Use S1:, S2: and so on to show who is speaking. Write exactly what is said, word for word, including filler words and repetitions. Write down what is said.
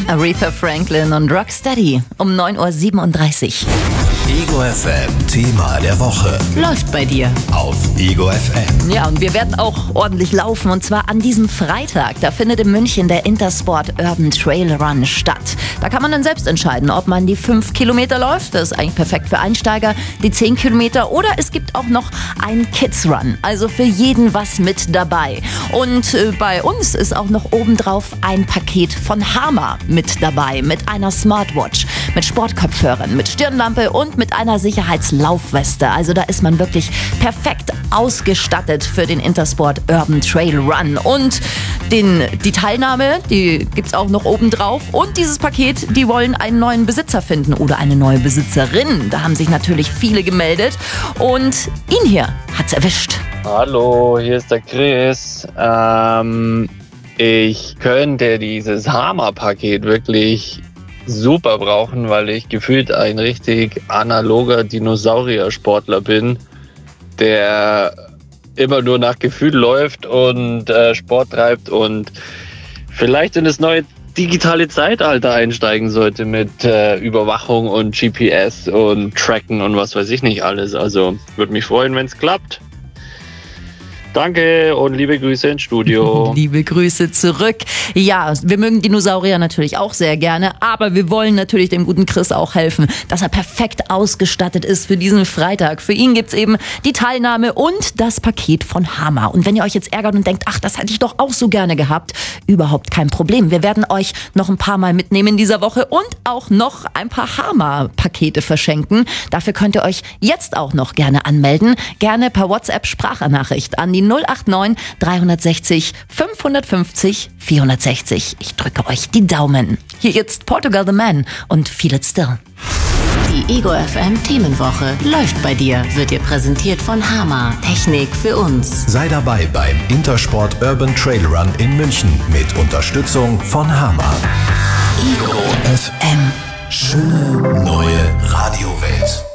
S1: Aretha Franklin und Rocksteady um neun Uhr siebenunddreißig.
S2: Ego F M Thema der Woche.
S1: Läuft bei dir.
S2: Auf Ego F M.
S1: Ja, und wir werden auch ordentlich laufen. Und zwar an diesem Freitag. Da findet in München der Intersport Urban Trail Run statt. Da kann man dann selbst entscheiden, ob man die fünf Kilometer läuft. Das ist eigentlich perfekt für Einsteiger. Die zehn Kilometer. Oder es gibt auch noch einen Kids Run. Also für jeden was mit dabei. Und äh, bei uns ist auch noch obendrauf ein Paket von Hama mit dabei. Mit einer Smartwatch, mit Sportkopfhörern, mit Stirnlampe und mit einer Sicherheitslaufweste. Also da ist man wirklich perfekt ausgestattet für den Intersport Urban Trail Run. Und den, die Teilnahme, die gibt's auch noch oben drauf. Und dieses Paket, die wollen einen neuen Besitzer finden oder eine neue Besitzerin. Da haben sich natürlich viele gemeldet. Und ihn hier hat's erwischt.
S3: Hallo, hier ist der Chris. Ähm, ich könnte dieses Hama-Paket wirklich super brauchen, weil ich gefühlt ein richtig analoger Dinosaurier-Sportler bin, der immer nur nach Gefühl läuft und äh, Sport treibt und vielleicht in das neue digitale Zeitalter einsteigen sollte mit äh, Überwachung und G P S und Tracken und was weiß ich nicht alles. Also würde mich freuen, wenn es klappt. Danke und liebe Grüße ins Studio.
S1: Liebe Grüße zurück. Ja, wir mögen Dinosaurier natürlich auch sehr gerne, aber wir wollen natürlich dem guten Chris auch helfen, dass er perfekt ausgestattet ist für diesen Freitag. Für ihn gibt's eben die Teilnahme und das Paket von Hama. Und wenn ihr euch jetzt ärgert und denkt, ach, das hätte ich doch auch so gerne gehabt, überhaupt kein Problem. Wir werden euch noch ein paar Mal mitnehmen in dieser Woche und auch noch ein paar Hama-Pakete verschenken. Dafür könnt ihr euch jetzt auch noch gerne anmelden. Gerne per WhatsApp-Sprachnachricht an die null acht neun drei sechs null fünf fünf null vier sechs null. Ich drücke euch die Daumen. Hier jetzt Portugal the Man und Feel It Still.
S4: Die Ego F M Themenwoche läuft bei dir, wird dir präsentiert von Hama. Technik für uns.
S2: Sei dabei beim Intersport Urban Trail Run in München mit Unterstützung von Hama. Ego F M. Schöne neue Radiowelt.